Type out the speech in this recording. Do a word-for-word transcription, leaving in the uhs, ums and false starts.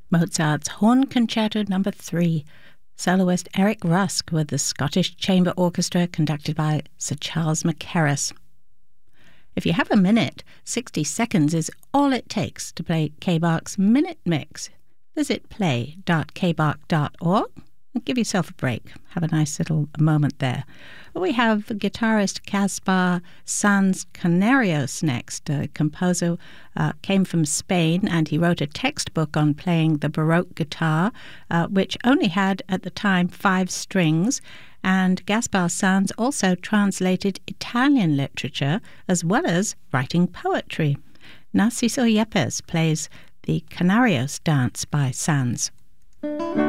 Mozart's Horn Concerto Number three, soloist Eric Rusk with the Scottish Chamber Orchestra conducted by Sir Charles Mackerras. If you have a minute, sixty seconds is all it takes to play K B A R's Minute Mix. Visit play dot k b a r dot org and give yourself a break. Have a nice little moment there. We have guitarist Gaspar Sanz Canarios next. A composer uh, came from Spain, and he wrote a textbook on playing the Baroque guitar, uh, which only had at the time five strings. And Gaspar Sanz also translated Italian literature as well as writing poetry. Narciso Yepes plays the Canarios Dance by Sanz.